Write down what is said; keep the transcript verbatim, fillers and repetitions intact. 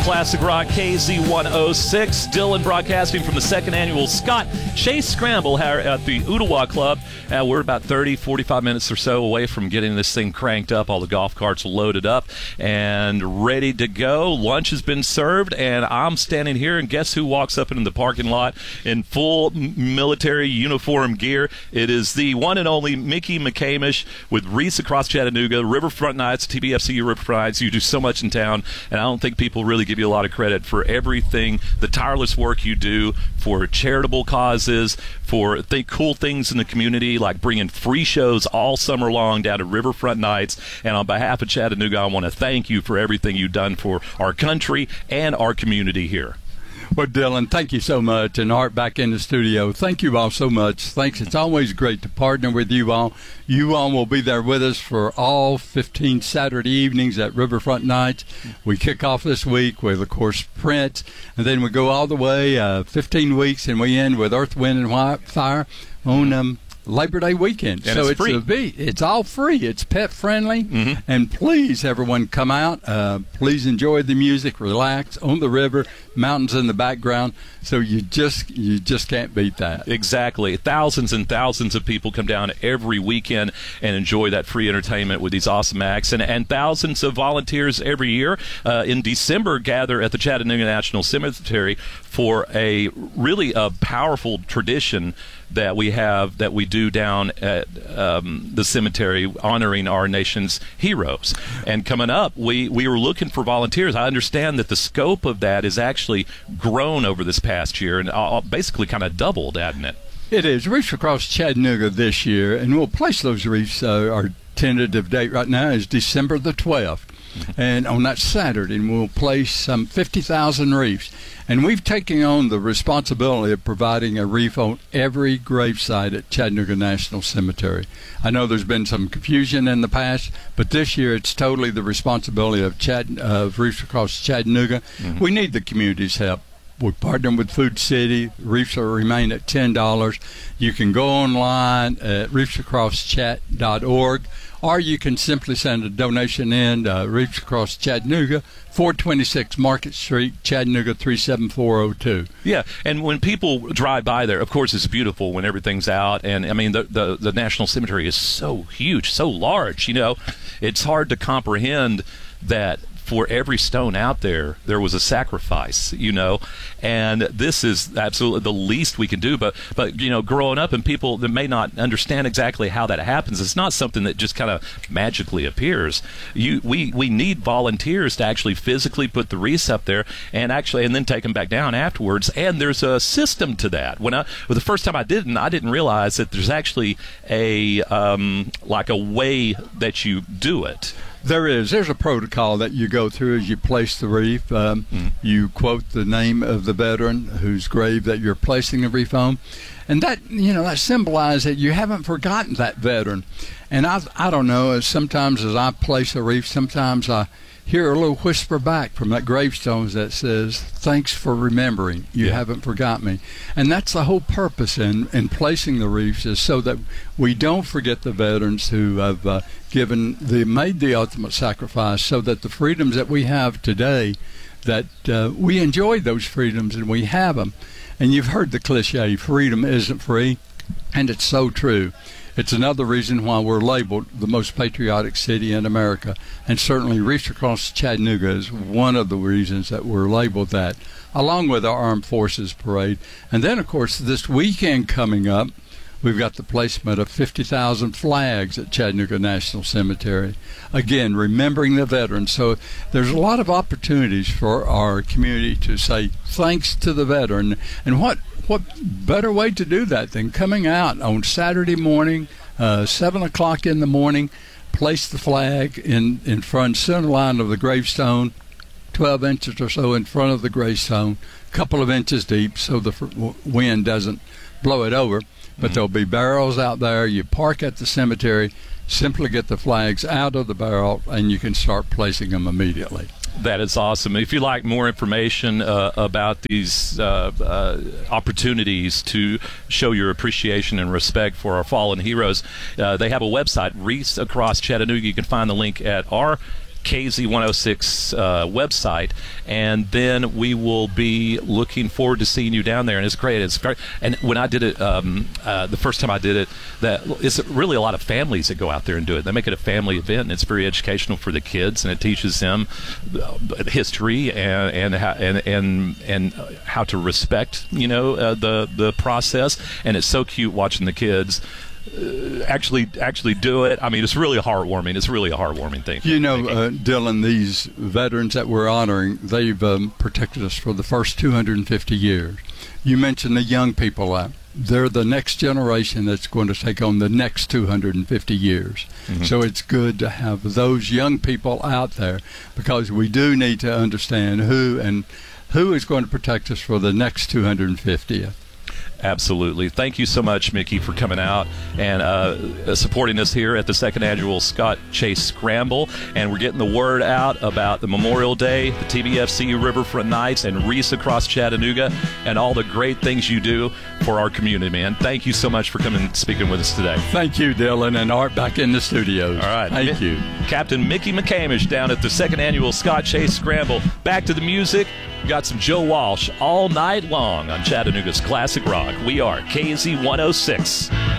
Classic Rock K Z one oh six. Dylan broadcasting from the second annual Scott Chase Scramble at the Ooltewah Club. Uh, we're about thirty, forty-five minutes or so away from getting this thing cranked up. All the golf carts loaded up and ready to go. Lunch has been served, and I'm standing here, and guess who walks up into the parking lot in full military uniform gear? It is the one and only Mickey McCamish with Reefs Across Chattanooga, Riverfront Nights, T B F C Riverfront Nights. You do so much in town, and I don't think people really give you a lot of credit for everything, the tireless work you do for charitable causes, for th- cool things in the community, like bringing free shows all summer long down to Riverfront Nights. And on behalf of Chattanooga, I want to thank you for everything you've done for our country and our community here. Well, Dylan, thank you so much. And Art back in the studio, thank you all so much. Thanks. It's always great to partner with you all. You all will be there with us for all fifteen Saturday evenings at Riverfront Nights. We kick off this week with, of course, Prince, and then we go all the way uh, fifteen weeks, and we end with Earth, Wind, and Fire on um, Labor Day weekend. And so it's it's free. A beat. It's all free. It's pet friendly. Mm-hmm. And please, everyone, come out. Uh, please enjoy the music, relax on the river, mountains in the background. So you just you just can't beat that. Exactly. Thousands and thousands of people come down every weekend and enjoy that free entertainment with these awesome acts. And, and thousands of volunteers every year uh, in December gather at the Chattanooga National Cemetery for a really a powerful tradition that we have, that we do down at um, the cemetery, honoring our nation's heroes. And coming up, we, we were looking for volunteers. I understand that the scope of that is actually grown over this past year and uh, basically kind of doubled, hasn't it? It is. Reefs Across Chattanooga this year, and we'll place those reefs. Uh, our tentative date right now is December the twelfth. And on that Saturday, we'll place some fifty thousand reefs. And we've taken on the responsibility of providing a reef on every gravesite at Chattanooga National Cemetery. I know there's been some confusion in the past, but this year it's totally the responsibility of, Chat- of Reefs Across Chattanooga. Mm-hmm. We need the community's help. We partner with Food City. Reefs will remain at ten dollars. You can go online at reefs across chat dot org, or you can simply send a donation in to uh, Reefs Across Chattanooga, four twenty-six Market Street, Chattanooga three seven four oh two. Yeah, and when people drive by there, of course, it's beautiful when everything's out. And, I mean, the, the, the National Cemetery is so huge, so large, you know. It's hard to comprehend that for every stone out there, there was a sacrifice, you know, and this is absolutely the least we can do. But, but you know, growing up, and people that may not understand exactly how that happens, it's not something that just kind of magically appears. You, we, we need volunteers to actually physically put the wreaths up there and actually, and then take them back down afterwards. And there's a system to that. When I, well, the first time I didn't, I didn't realize that there's actually a um, like a way that you do it. There is. There's a protocol that you go through as you place the wreath. Um, mm. You quote the name of the veteran whose grave that you're placing the wreath on. And that, you know, that symbolizes that you haven't forgotten that veteran. And I, I don't know, sometimes as I place a wreath, sometimes I hear a little whisper back from that gravestone that says, thanks for remembering. You yeah. haven't forgot me. And that's the whole purpose in, in placing the wreaths, is so that we don't forget the veterans who have uh, given, the, made the ultimate sacrifice, so that the freedoms that we have today, that uh, we enjoy those freedoms and we have them. And you've heard the cliche, freedom isn't free, and it's so true. It's another reason why we're labeled the most patriotic city in America. And certainly Reefs Across Chattanooga is one of the reasons that we're labeled that, along with our Armed Forces Parade. And then, of course, this weekend coming up, we've got the placement of fifty thousand flags at Chattanooga National Cemetery. Again, remembering the veterans. So there's a lot of opportunities for our community to say thanks to the veteran. And what what better way to do that than coming out on Saturday morning, uh, seven o'clock in the morning, place the flag in, in front, center line of the gravestone, twelve inches or so in front of the gravestone, a couple of inches deep so the f- wind doesn't blow it over. But mm-hmm. there'll be barrels out there. You park at the cemetery, simply get the flags out of the barrel, and you can start placing them immediately. That is awesome. If you'd like more information uh, about these uh, uh, opportunities to show your appreciation and respect for our fallen heroes, uh, they have a website, Reefs Across Chattanooga. You can find the link at our K Z one oh six uh, website, and then we will be looking forward to seeing you down there. And it's great. It's great. And when I did it, um, uh, the first time I did it, that it's really a lot of families that go out there and do it. They make it a family event, and it's very educational for the kids, and it teaches them history and and how, and, and and how to respect, you know, uh, the the process. And it's so cute watching the kids Uh, actually actually do it. I mean, it's really heartwarming. It's really a heartwarming thing. You know, uh, Dylan, these veterans that we're honoring, they've um, protected us for the first two hundred fifty years. You mentioned the young people out. They're the next generation that's going to take on the next two hundred fifty years. Mm-hmm. So it's good to have those young people out there, because we do need to understand who and who is going to protect us for the next two hundred fiftieth. Absolutely. Thank you so much, Mickey, for coming out and uh, supporting us here at the second annual Scott Chase Scramble. And we're getting the word out about the Memorial Day, the T B F C Riverfront Nights, and Reese Across Chattanooga, and all the great things you do for our community, man. Thank you so much for coming and speaking with us today. Thank you, Dylan, and Art back in the studios. All right. Thank Mi- you. Captain Mickey McCamish down at the second annual Scott Chase Scramble. Back to the music. We got some Joe Walsh all night long on Chattanooga's Classic Rock. We are K Z one oh six.